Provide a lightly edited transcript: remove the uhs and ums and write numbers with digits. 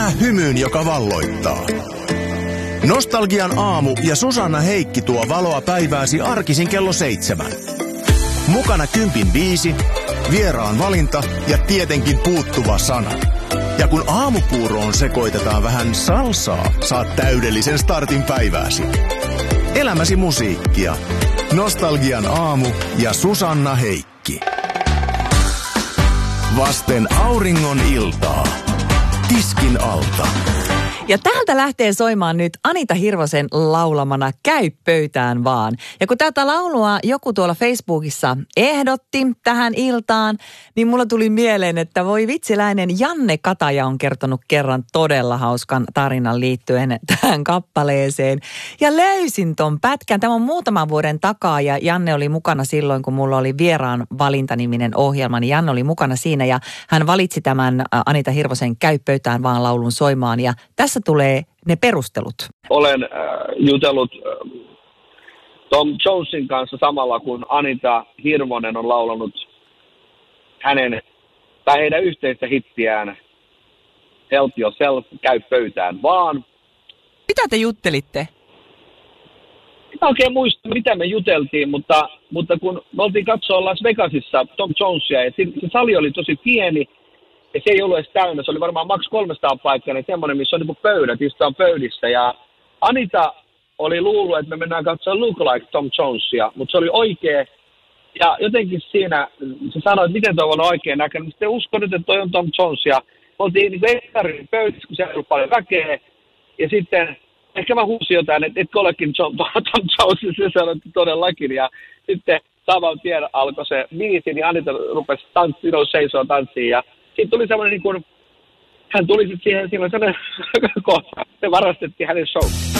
Herää hymyyn, joka valloittaa. Nostalgian aamu ja Susanna Heikki tuo valoa päivääsi arkisin kello 7. Mukana 10.5, vieraan valinta ja tietenkin puuttuva sana. Ja kun aamupuuroon sekoitetaan vähän salsaa, saat täydellisen startin päivääsi. Elämäsi musiikkia. Nostalgian aamu ja Susanna Heikki. Vasten auringon iltaa. Tiskin alta. Ja täältä lähtee soimaan nyt Anita Hirvosen laulamana Käy pöytään vaan. Ja kun tätä laulua joku tuolla Facebookissa ehdotti tähän iltaan, niin mulla tuli mieleen, että voi vitsiläinen Janne Kataja on kertonut kerran todella hauskan tarinan liittyen tähän kappaleeseen. Ja löysin ton pätkän. Tämä on muutaman vuoden takaa ja Janne oli mukana silloin, kun mulla oli Vieraan valinta-niminen ohjelma. Niin Janne oli mukana siinä ja hän valitsi tämän Anita Hirvosen Käy pöytään vaan laulun soimaan ja tässä tulee ne perustelut. Olen jutellut Tom Jonesin kanssa samalla, kun Anita Hirvonen on laulanut heidän yhteistä hittiään Help Yourself, Käy pöytään vaan. Mitä te juttelitte? En oikein muista, mitä me juteltiin, mutta kun me oltiin katsoa Las Vegasissa Tom Jonesia ja se sali oli tosi pieni, ja se ei ollut edes täynnä, se oli varmaan maks 300 paikkaa, niin semmoinen, missä on niin pöydät, istutaan pöydissä. Ja Anita oli luullut, että me mennään katsomaan Look Like Tom Jonesia, mutta se oli oikea. Ja jotenkin siinä se sanoi, että miten toi on oikein näköinen. Sitten uskon nyt, että toi on Tom Jones. Ja me oltiin niin ekarin pöydissä, kun siellä ei ollut paljon väkeä. Ja sitten ehkä mä huusin jotain, että etkö olekin Tom Jones, se sanoi todellakin. Ja sitten saman tien alkoi se biisi, niin Anita rupesi seisoo tanssiin. Ja sitten tuli semmoinen niin kuin, hän tuli sitten siihen sellainen kohta, se varastettiin hänen show.